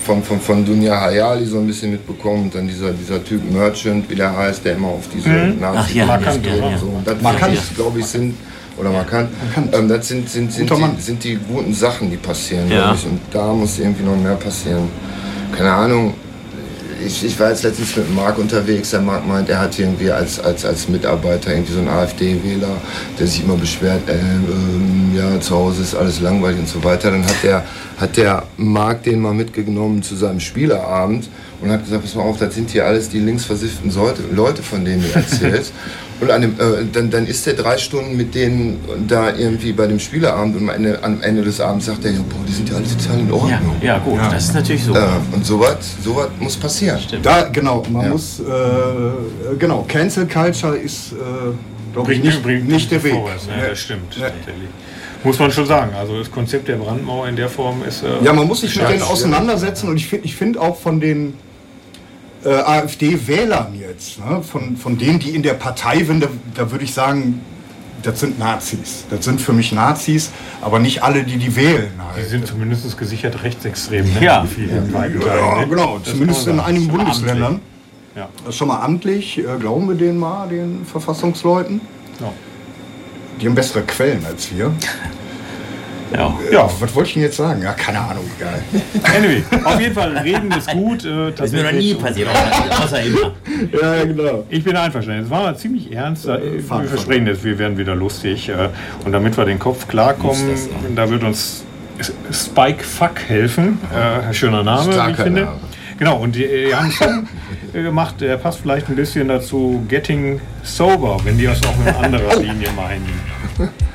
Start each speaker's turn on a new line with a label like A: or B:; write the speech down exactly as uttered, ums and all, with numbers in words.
A: von, von, von Dunja Hayali so ein bisschen mitbekommen. Und dann dieser, dieser Typ Merchant, wie der heißt, der immer auf diese
B: mhm.
A: Nazi-Partys geht und so. Und das,
C: Markant,
A: glaube ich, sind... Oder markant. Ähm, das sind, sind, sind, die, sind die guten Sachen, die passieren,
B: ja.
A: glaube ich. Und da muss irgendwie noch mehr passieren. Keine Ahnung. Ich, ich war jetzt letztens mit Marc unterwegs. Der Marc meint, er hat irgendwie als, als, als Mitarbeiter irgendwie so einen AfD-Wähler, der sich immer beschwert, äh, äh, ja, zu Hause ist alles langweilig und so weiter. Dann hat der, hat der Marc den mal mitgenommen zu seinem Spielerabend und hat gesagt, pass mal auf, das sind hier alles die linksversifften Leute, von denen du erzählst. Und an dem, äh, dann, dann ist der drei Stunden mit denen da irgendwie bei dem Spielerabend und am Ende, am Ende des Abends sagt er, ja, boah, die sind ja alle total in Ordnung.
B: Ja, ja gut, ja. Das ist natürlich so.
A: Äh, und sowas sowas muss passieren.
C: Stimmt. Da, genau, man ja. muss, äh, genau, Cancel Culture ist, äh, glaube ich, nicht,
D: bringt
C: nicht der Weg.
D: Vorwärts, ja, das stimmt. Ja. Muss man schon sagen, also das Konzept der Brandmauer in der Form ist... Äh,
C: ja, man muss sich mit denen auseinandersetzen und ich finde ich find auch von den Äh, AfD-Wählern jetzt, ne? von, von denen, die in der Partei sind, da, da würde ich sagen, das sind Nazis. Das sind für mich Nazis, aber nicht alle, die die wählen. Halt.
D: Die sind zumindest gesichert rechtsextrem. Ne?
B: Ja,
C: ja, ja genau, das zumindest in einigen Bundesländern.
D: Ja.
C: Das ist schon mal amtlich, äh, glauben wir denen mal, den Verfassungsleuten.
D: Ja.
C: Die haben bessere Quellen als wir.
B: Ja.
C: Ja, was wollte ich denn jetzt sagen? Ja, keine Ahnung, egal.
D: Anyway, auf jeden Fall, reden ist gut. Äh,
B: das ist mir noch nie passiert, außer immer.
C: Ja, genau.
D: Ich bin einverstanden. Es war mal ziemlich ernst. Äh, wir versprechen jetzt, wir werden wieder lustig. Äh, und damit wir den Kopf klarkommen, da wird uns Spike Fuck helfen. Äh, schöner Name, wie ich finde. Name. Genau, und die, die haben einen Song gemacht, der passt vielleicht ein bisschen dazu, Getting Sober, wenn die das auch in anderer Linie meinen.